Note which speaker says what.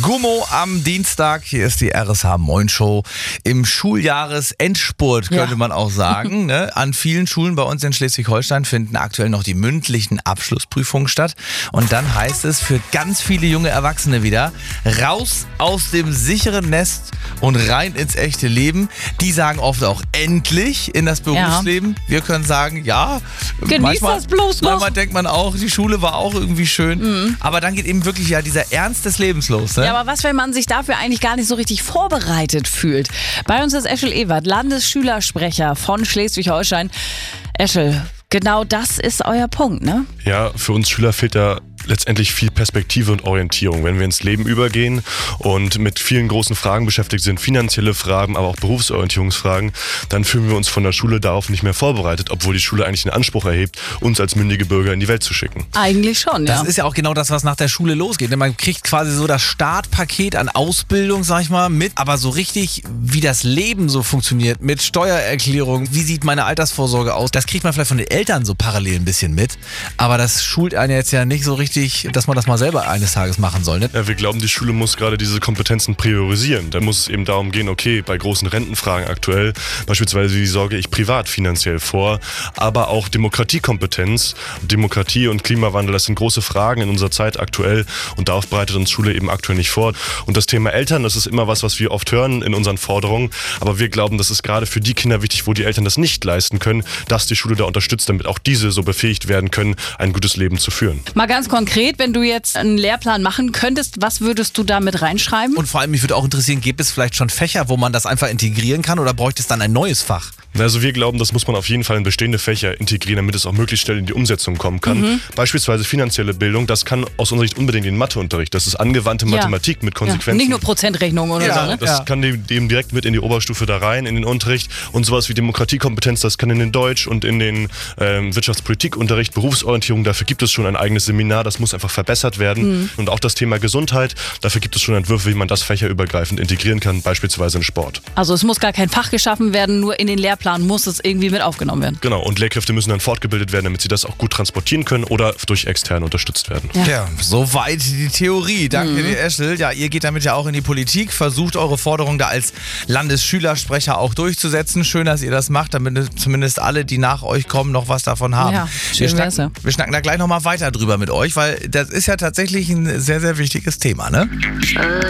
Speaker 1: Gummo am Dienstag, hier ist die RSH Moin Show im Schuljahresendspurt, könnte man auch sagen. Ne? An vielen Schulen bei uns in Schleswig-Holstein finden aktuell noch die mündlichen Abschlussprüfungen statt. Und dann heißt es für ganz viele junge Erwachsene wieder, raus aus dem sicheren Nest und rein ins echte Leben. Die sagen oft auch endlich in das Berufsleben. Wir können sagen, ja,
Speaker 2: genieß das bloß noch.
Speaker 1: Manchmal denkt man auch, die Schule war auch irgendwie schön. Aber dann geht eben wirklich dieser Ernst des Lebens los. Ne?
Speaker 2: Ja, aber was, wenn man sich dafür eigentlich gar nicht so richtig vorbereitet fühlt? Bei uns ist Eschel Ewert, Landesschülersprecher von Schleswig-Holstein. Eschel, genau das ist euer Punkt, ne?
Speaker 3: Ja, für uns Schüler fehlt da letztendlich viel Perspektive und Orientierung. Wenn wir ins Leben übergehen und mit vielen großen Fragen beschäftigt sind, finanzielle Fragen, aber auch Berufsorientierungsfragen, dann fühlen wir uns von der Schule darauf nicht mehr vorbereitet, obwohl die Schule eigentlich den Anspruch erhebt, uns als mündige Bürger in die Welt zu schicken.
Speaker 2: Eigentlich schon, ja.
Speaker 1: Das ist ja auch genau das, was nach der Schule losgeht. Man kriegt quasi so das Startpaket an Ausbildung, sag ich mal, mit, aber so richtig, wie das Leben so funktioniert, mit Steuererklärung, wie sieht meine Altersvorsorge aus, das kriegt man vielleicht von den Eltern so parallel ein bisschen mit, aber das schult einen jetzt ja nicht so richtig, dass man das mal selber eines Tages machen soll. Ne?
Speaker 3: Ja, wir glauben, die Schule muss gerade diese Kompetenzen priorisieren. Da muss es eben darum gehen, okay, bei großen Rentenfragen aktuell, beispielsweise wie sorge ich privat finanziell vor, aber auch Demokratiekompetenz, Demokratie und Klimawandel, das sind große Fragen in unserer Zeit aktuell und darauf bereitet uns Schule eben aktuell nicht vor. Und das Thema Eltern, das ist immer was wir oft hören in unseren Forderungen, aber wir glauben, das ist gerade für die Kinder wichtig, wo die Eltern das nicht leisten können, dass die Schule da unterstützt, damit auch diese so befähigt werden können, ein gutes Leben zu führen.
Speaker 2: Mal ganz konkret, wenn du jetzt einen Lehrplan machen könntest, was würdest du da mit reinschreiben?
Speaker 1: Und vor allem, mich würde auch interessieren, gibt es vielleicht schon Fächer, wo man das einfach integrieren kann oder bräuchte es dann ein neues Fach?
Speaker 3: Also wir glauben, das muss man auf jeden Fall in bestehende Fächer integrieren, damit es auch möglichst schnell in die Umsetzung kommen kann. Beispielsweise finanzielle Bildung, das kann aus unserer Sicht unbedingt in Matheunterricht. Das ist angewandte Mathematik mit Konsequenzen.
Speaker 2: Nicht nur Prozentrechnung oder so. Ne?
Speaker 3: Das kann dem direkt mit in die Oberstufe da rein, in den Unterricht. Und sowas wie Demokratiekompetenz, das kann in den Deutsch- und in den Wirtschaftspolitikunterricht, Berufsorientierung, dafür gibt es schon ein eigenes Seminar, das muss einfach verbessert werden. Und auch das Thema Gesundheit, dafür gibt es schon Entwürfe, wie man das fächerübergreifend integrieren kann, beispielsweise in Sport.
Speaker 2: Also es muss gar kein Fach geschaffen werden, nur in den Lehrplan muss es irgendwie mit aufgenommen werden.
Speaker 3: Genau, und Lehrkräfte müssen dann fortgebildet werden, damit sie das auch gut transportieren können oder durch Externe unterstützt werden.
Speaker 1: Ja, soweit die Theorie. Danke dir, Eschel. Ja, ihr geht damit ja auch in die Politik, versucht eure Forderung da als Landesschülersprecher auch durchzusetzen. Schön, dass ihr das macht, damit zumindest alle, die nach euch kommen, noch was davon haben.
Speaker 2: Ja, schön wär's ja.
Speaker 1: Wir schnacken da gleich nochmal weiter drüber mit euch, weil das ist ja tatsächlich ein sehr, sehr wichtiges Thema, ne?